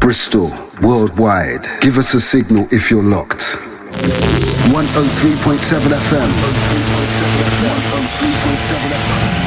Bristol, worldwide. Give us a signal if you're locked. 103.7 FM.